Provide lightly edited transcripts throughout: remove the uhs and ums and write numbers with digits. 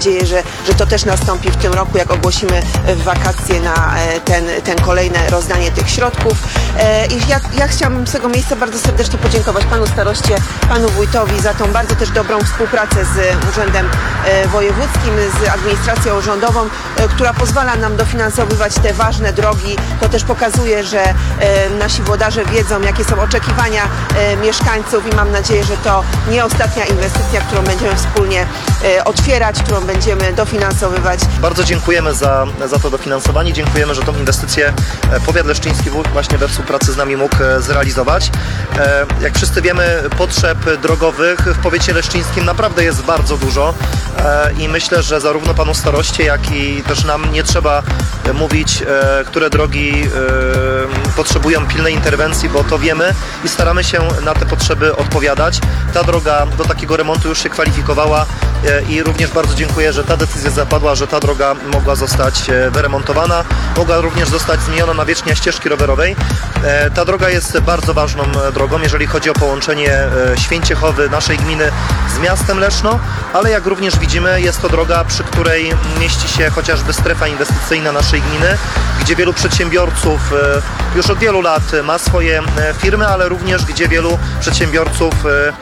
nadzieję, że to też nastąpi w tym roku, jak ogłosimy w wakacje na ten kolejne rozdanie tych środków. I ja chciałabym z tego miejsca bardzo serdecznie podziękować panu staroście, panu wójtowi za tą bardzo też dobrą współpracę z Urzędem Wojewódzkim, z administracją rządową, która pozwala nam dofinansowywać te ważne drogi. To też pokazuje, że nasi włodarze wiedzą, jakie są oczekiwania mieszkańców i mam nadzieję, że to nie ostatnia inwestycja, którą będziemy wspólnie otwierać, którą będziemy dofinansowywać. Bardzo dziękujemy za to dofinansowanie. Dziękujemy, że tą inwestycję powiat leszczyński właśnie we współpracy z nami mógł zrealizować. Jak wszyscy wiemy, potrzeb drogowych w powiecie leszczyńskim naprawdę jest bardzo dużo i myślę, że zarówno panu staroście, jak i też nam nie trzeba mówić, które drogi potrzebują pilnej interwencji, bo to wiemy i staramy się na te potrzeby odpowiadać. Ta droga do takiego remontu już się kwalifikowała i również bardzo dziękuję, że ta decyzja zapadła, że ta droga mogła zostać wyremontowana, mogła również zostać zmieniona na wierzchnia ścieżki rowerowej. Ta droga jest bardzo ważną drogą, jeżeli chodzi o połączenie Święciechowy, naszej gminy, z miastem Leszno, ale jak również widzimy, jest to droga, przy której mieści się chociażby strefa inwestycyjna naszej gminy, gdzie wielu przedsiębiorców już od wielu lat ma swoje firmy, ale również gdzie wielu przedsiębiorców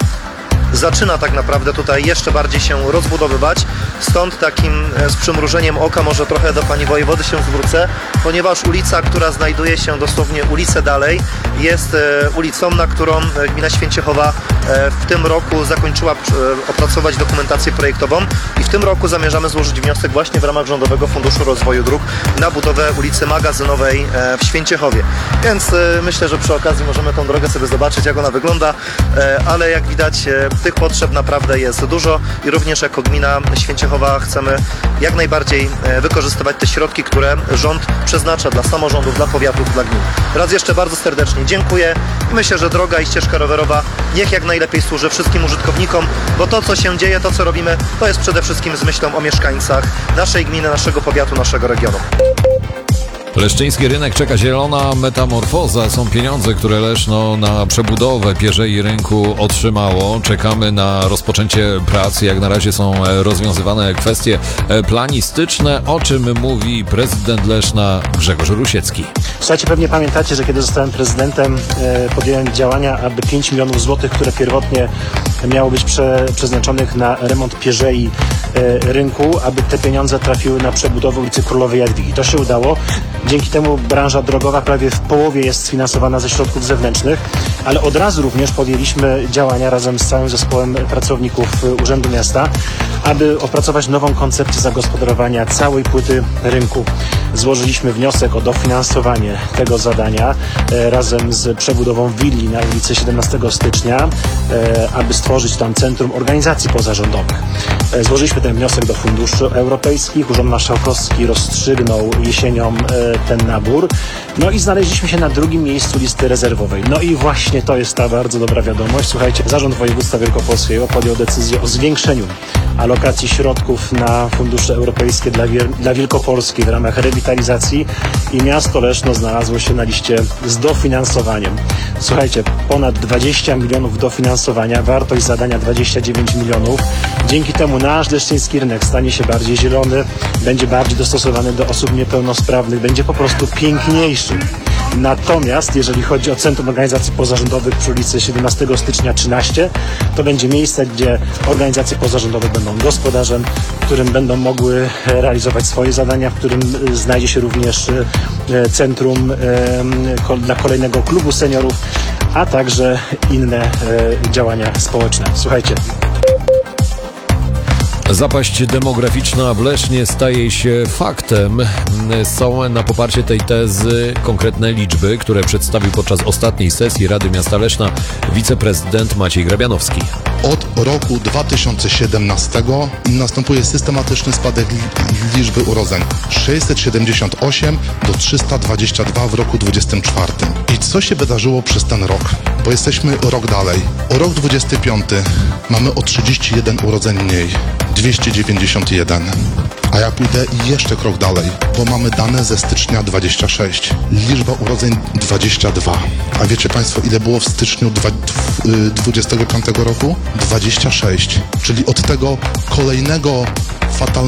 zaczyna tak naprawdę tutaj jeszcze bardziej się rozbudowywać. Stąd takim z przymrużeniem oka może trochę do pani wojewody się zwrócę, ponieważ ulica, która znajduje się dosłownie ulicę dalej, jest ulicą, na którą gmina Święciechowa w tym roku zakończyła opracować dokumentację projektową i w tym roku zamierzamy złożyć wniosek właśnie w ramach Rządowego Funduszu Rozwoju Dróg na budowę ulicy Magazynowej w Święciechowie. Więc myślę, że przy okazji możemy tą drogę sobie zobaczyć, jak ona wygląda, ale jak widać, tych potrzeb naprawdę jest dużo i również jako gmina Święciechowa chcemy jak najbardziej wykorzystywać te środki, które rząd przeznacza dla samorządów, dla powiatów, dla gmin. Raz jeszcze bardzo serdecznie dziękuję i myślę, że droga i ścieżka rowerowa niech jak najlepiej służy wszystkim użytkownikom, bo to, co się dzieje, to, co robimy, to jest przede wszystkim z myślą o mieszkańcach naszej gminy, naszego powiatu, naszego regionu. Leszczyński rynek czeka zielona metamorfoza. Są pieniądze, które Leszno na przebudowę Pierzei Rynku otrzymało. Czekamy na rozpoczęcie prac. Jak na razie są rozwiązywane kwestie planistyczne, o czym mówi prezydent Leszna Grzegorz Rusiecki. Słuchajcie, pewnie pamiętacie, że kiedy zostałem prezydentem, podjąłem działania, aby 5 milionów złotych, które pierwotnie miało być przeznaczonych na remont Pierzei Rynku, aby te pieniądze trafiły na przebudowę ulicy Królowej Jadwigi. To się udało. Dzięki temu branża drogowa prawie w połowie jest sfinansowana ze środków zewnętrznych, ale od razu również podjęliśmy działania razem z całym zespołem pracowników Urzędu Miasta, aby opracować nową koncepcję zagospodarowania całej płyty rynku. Złożyliśmy wniosek o dofinansowanie tego zadania razem z przebudową willi na ulicy 17 stycznia, aby stworzyć tam Centrum Organizacji Pozarządowych. Złożyliśmy ten wniosek do funduszy europejskich. Urząd Marszałkowski rozstrzygnął jesienią ten nabór. No i znaleźliśmy się na drugim miejscu listy rezerwowej. No i właśnie to jest ta bardzo dobra wiadomość. Słuchajcie, Zarząd Województwa Wielkopolskiego podjął decyzję o zwiększeniu alokacji środków na fundusze europejskie dla Wielkopolski w ramach rewitalizacji i miasto Leszno znalazło się na liście z dofinansowaniem. Słuchajcie, ponad 20 milionów dofinansowania, wartość zadania 29 milionów. Dzięki temu nasz leszczyński rynek stanie się bardziej zielony, będzie bardziej dostosowany do osób niepełnosprawnych, będzie po prostu piękniejszy. Natomiast jeżeli chodzi o Centrum Organizacji Pozarządowych przy ulicy 17 stycznia 13, to będzie miejsce, gdzie organizacje pozarządowe będą gospodarzem, w którym będą mogły realizować swoje zadania, w którym znajdzie się również centrum dla kolejnego klubu seniorów, a także inne działania społeczne. Słuchajcie. Zapaść demograficzna w Lesznie staje się faktem. Są na poparcie tej tezy konkretne liczby, które przedstawił podczas ostatniej sesji Rady Miasta Leszna wiceprezydent Maciej Grabianowski. Od roku 2017 następuje systematyczny spadek liczby urodzeń. 678 do 322 w roku 2024. I co się wydarzyło przez ten rok? Bo jesteśmy rok dalej. O rok 25 mamy o 31 urodzeń mniej. 291. A ja pójdę jeszcze krok dalej, bo mamy dane ze stycznia 26. Liczba urodzeń 22. A wiecie Państwo, ile było w styczniu 25 roku? 26. Czyli od tego kolejnego fatalnego